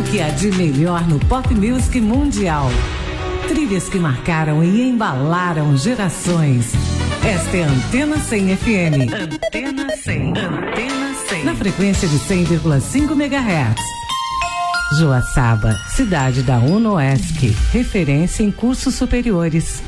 que há de melhor no pop music mundial. Trilhas que marcaram e embalaram gerações. Esta é a Antena 100 FM. Antena 100. Antena 100. Na frequência de 100,5 MHz. Joaçaba, cidade da UNOESC, referência em cursos superiores.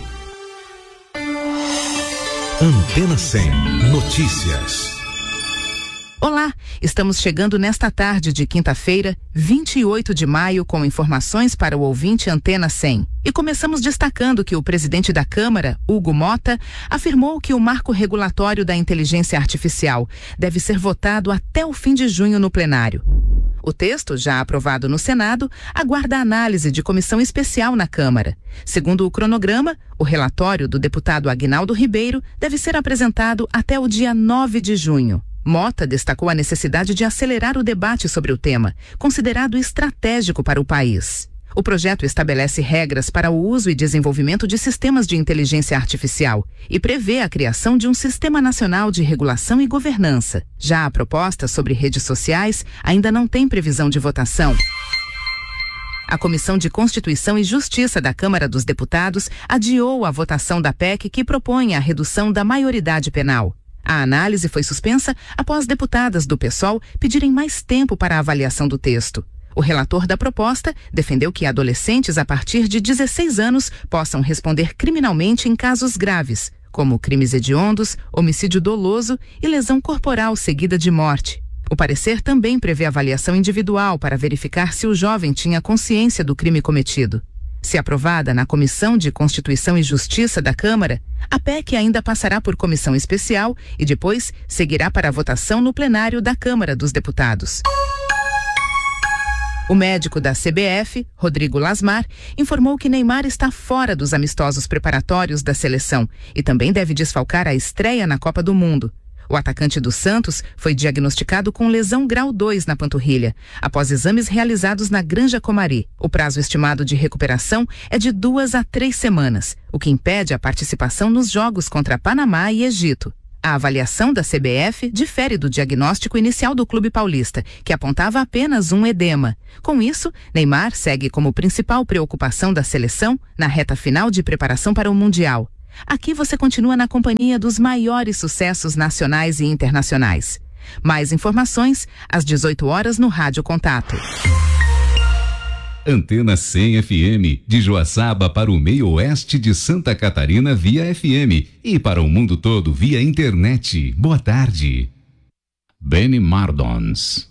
Antena 100 Notícias. Olá, estamos chegando nesta tarde de quinta-feira, 28 de maio, com informações para o ouvinte Antena 100. E começamos destacando que o presidente da Câmara, Hugo Mota, afirmou que o marco regulatório da inteligência artificial deve ser votado até o fim de junho no plenário. O texto, já aprovado no Senado, aguarda a análise de comissão especial na Câmara. Segundo o cronograma, o relatório do deputado Aguinaldo Ribeiro deve ser apresentado até o dia 9 de junho. Mota destacou a necessidade de acelerar o debate sobre o tema, considerado estratégico para o país. O projeto estabelece regras para o uso e desenvolvimento de sistemas de inteligência artificial e prevê a criação de um Sistema Nacional de Regulação e Governança. Já a proposta sobre redes sociais ainda não tem previsão de votação. A Comissão de Constituição e Justiça da Câmara dos Deputados adiou a votação da PEC que propõe a redução da maioridade penal. A análise foi suspensa após deputadas do PSOL pedirem mais tempo para a avaliação do texto. O relator da proposta defendeu que adolescentes a partir de 16 anos possam responder criminalmente em casos graves, como crimes hediondos, homicídio doloso e lesão corporal seguida de morte. O parecer também prevê avaliação individual para verificar se o jovem tinha consciência do crime cometido. Se aprovada na Comissão de Constituição e Justiça da Câmara, a PEC ainda passará por comissão especial e depois seguirá para a votação no plenário da Câmara dos Deputados. O médico da CBF, Rodrigo Lasmar, informou que Neymar está fora dos amistosos preparatórios da seleção e também deve desfalcar a estreia na Copa do Mundo. O atacante do Santos foi diagnosticado com lesão grau 2 na panturrilha, após exames realizados na Granja Comari. O prazo estimado de recuperação é de 2 a 3 semanas, o que impede a participação nos jogos contra Panamá e Egito. A avaliação da CBF difere do diagnóstico inicial do clube paulista, que apontava apenas um edema. Com isso, Neymar segue como principal preocupação da seleção na reta final de preparação para o Mundial. Aqui você continua na companhia dos maiores sucessos nacionais e internacionais. Mais informações às 18 horas no Rádio Contato. Antena 100 FM, de Joaçaba para o meio oeste de Santa Catarina via FM e para o mundo todo via internet. Boa tarde. Benny Mardons.